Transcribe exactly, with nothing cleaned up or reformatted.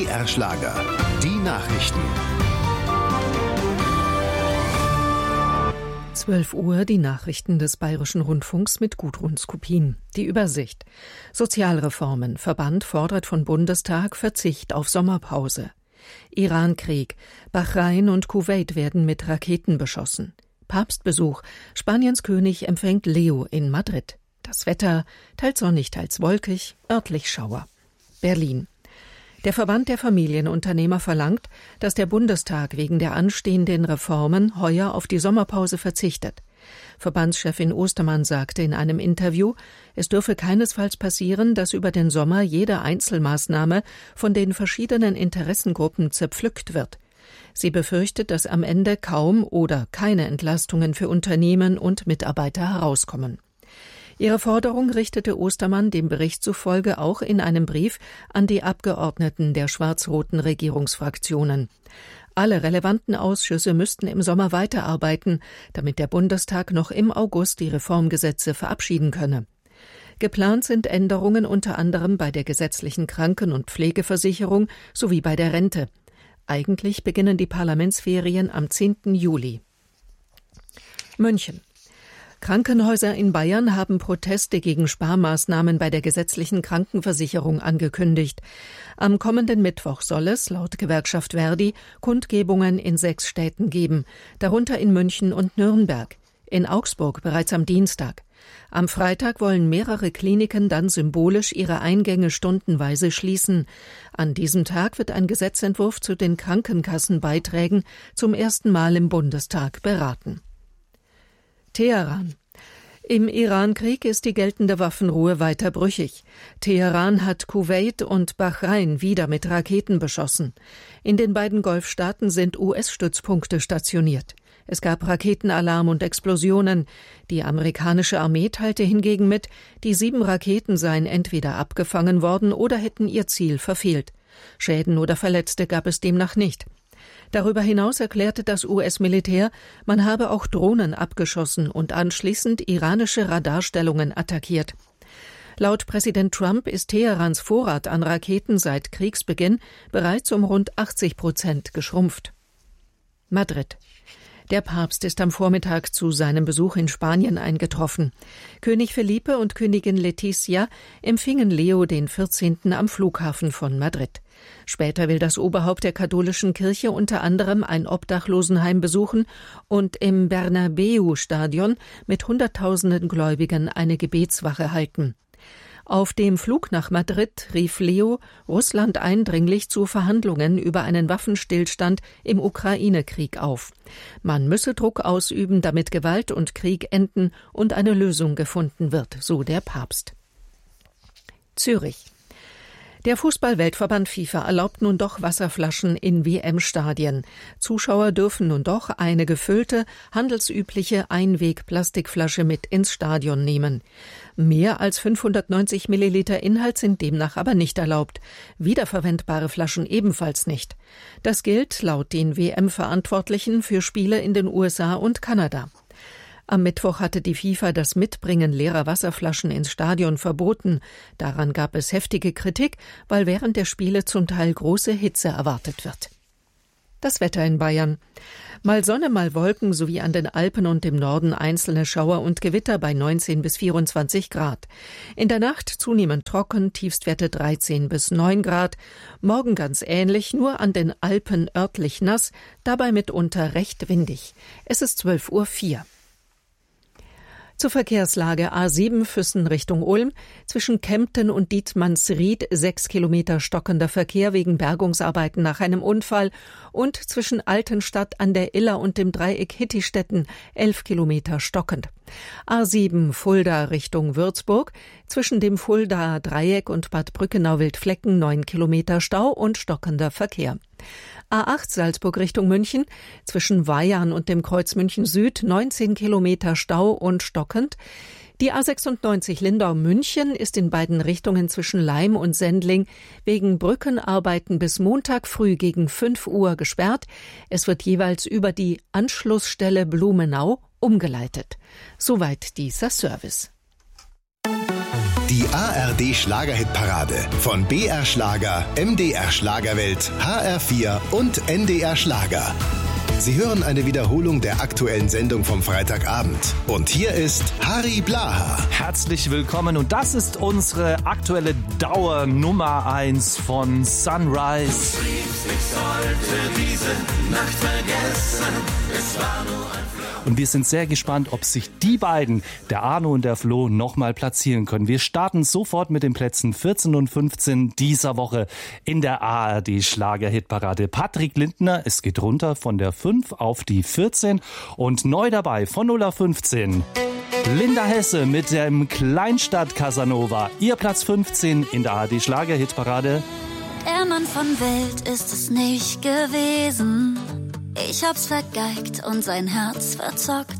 R-Schlager. Die Nachrichten. zwölf Uhr die Nachrichten des Bayerischen Rundfunks mit Gudrun Skopin. Die Übersicht. Sozialreformen. Verband fordert von Bundestag Verzicht auf Sommerpause. Irankrieg. Bahrain und Kuwait werden mit Raketen beschossen. Papstbesuch. Spaniens König empfängt Leo in Madrid. Das Wetter. Teils sonnig, teils wolkig. Örtlich Schauer. Berlin. Der Verband der Familienunternehmer verlangt, dass der Bundestag wegen der anstehenden Reformen heuer auf die Sommerpause verzichtet. Verbandschefin Ostermann sagte in einem Interview, es dürfe keinesfalls passieren, dass über den Sommer jede Einzelmaßnahme von den verschiedenen Interessengruppen zerpflückt wird. Sie befürchtet, dass am Ende kaum oder keine Entlastungen für Unternehmen und Mitarbeiter herauskommen. Ihre Forderung richtete Ostermann dem Bericht zufolge auch in einem Brief an die Abgeordneten der schwarz-roten Regierungsfraktionen. Alle relevanten Ausschüsse müssten im Sommer weiterarbeiten, damit der Bundestag noch im August die Reformgesetze verabschieden könne. Geplant sind Änderungen unter anderem bei der gesetzlichen Kranken- und Pflegeversicherung sowie bei der Rente. Eigentlich beginnen die Parlamentsferien am zehnten Juli. München. Krankenhäuser in Bayern haben Proteste gegen Sparmaßnahmen bei der gesetzlichen Krankenversicherung angekündigt. Am kommenden Mittwoch soll es, laut Gewerkschaft Verdi, Kundgebungen in sechs Städten geben, darunter in München und Nürnberg, in Augsburg bereits am Dienstag. Am Freitag wollen mehrere Kliniken dann symbolisch ihre Eingänge stundenweise schließen. An diesem Tag wird ein Gesetzentwurf zu den Krankenkassenbeiträgen zum ersten Mal im Bundestag beraten. Teheran. Im Irankrieg ist die geltende Waffenruhe weiter brüchig. Teheran hat Kuwait und Bahrain wieder mit Raketen beschossen. In den beiden Golfstaaten sind U S-Stützpunkte stationiert. Es gab Raketenalarm und Explosionen. Die amerikanische Armee teilte hingegen mit, die sieben Raketen seien entweder abgefangen worden oder hätten ihr Ziel verfehlt. Schäden oder Verletzte gab es demnach nicht. Darüber hinaus erklärte das U S-Militär, man habe auch Drohnen abgeschossen und anschließend iranische Radarstellungen attackiert. Laut Präsident Trump ist Teherans Vorrat an Raketen seit Kriegsbeginn bereits um rund achtzig Prozent geschrumpft. Madrid. Der Papst ist am Vormittag zu seinem Besuch in Spanien eingetroffen. König Felipe und Königin Letizia empfingen Leo den vierzehnten am Flughafen von Madrid. Später will das Oberhaupt der katholischen Kirche unter anderem ein Obdachlosenheim besuchen und im Bernabeu-Stadion mit Hunderttausenden Gläubigen eine Gebetswache halten. Auf dem Flug nach Madrid rief Leo Russland eindringlich zu Verhandlungen über einen Waffenstillstand im Ukraine-Krieg auf. Man müsse Druck ausüben, damit Gewalt und Krieg enden und eine Lösung gefunden wird, so der Papst. Zürich. Der Fußball-Weltverband FIFA erlaubt nun doch Wasserflaschen in W M-Stadien. Zuschauer dürfen nun doch eine gefüllte, handelsübliche Einweg-Plastikflasche mit ins Stadion nehmen. Mehr als fünfhundertneunzig Milliliter Inhalt sind demnach aber nicht erlaubt. Wiederverwendbare Flaschen ebenfalls nicht. Das gilt laut den W M-Verantwortlichen für Spiele in den U S A und Kanada. Am Mittwoch hatte die FIFA das Mitbringen leerer Wasserflaschen ins Stadion verboten. Daran gab es heftige Kritik, weil während der Spiele zum Teil große Hitze erwartet wird. Das Wetter in Bayern. Mal Sonne, mal Wolken sowie an den Alpen und im Norden einzelne Schauer und Gewitter bei neunzehn bis vierundzwanzig Grad. In der Nacht zunehmend trocken, Tiefstwerte dreizehn bis neun Grad. Morgen ganz ähnlich, nur an den Alpen örtlich nass, dabei mitunter recht windig. Es ist zwölf Uhr vier. Zur Verkehrslage: A sieben Füssen Richtung Ulm, zwischen Kempten und Dietmannsried sechs Kilometer stockender Verkehr wegen Bergungsarbeiten nach einem Unfall und zwischen Altenstadt an der Iller und dem Dreieck Hittistetten elf Kilometer stockend. A sieben Fulda Richtung Würzburg, zwischen dem Fuldaer Dreieck und Bad Brückenau-Wildflecken neun Kilometer Stau und stockender Verkehr. A acht Salzburg Richtung München, zwischen Weyarn und dem Kreuz München Süd neunzehn Kilometer Stau und stockend. Die A sechsundneunzig Lindau-München ist in beiden Richtungen zwischen Laim und Sendling wegen Brückenarbeiten bis Montag früh gegen fünf Uhr gesperrt. Es wird jeweils über die Anschlussstelle Blumenau umgeleitet. Soweit dieser Service. Die A R D Schlagerhitparade von B R Schlager, M D R Schlagerwelt, H R vier und N D R Schlager. Sie hören eine Wiederholung der aktuellen Sendung vom Freitagabend. Und hier ist Harry Blaha. Herzlich willkommen und das ist unsere aktuelle Dauer Nummer eins von Sunrise. Ich sollte diese Nacht vergessen. Es war nur ein Und wir sind sehr gespannt, ob sich die beiden, der Arno und der Flo, nochmal platzieren können. Wir starten sofort mit den Plätzen vierzehn und fünfzehn dieser Woche in der A R D Schlager-Hitparade. Patrick Lindner, es geht runter von der fünf auf die vierzehn und neu dabei von null auf fünfzehn. Linda Hesse mit dem Kleinstadt Casanova. Ihr Platz fünfzehn in der A R D Schlager-Hitparade. Der Mann von Welt ist es nicht gewesen. Ich hab's vergeigt und sein Herz verzockt.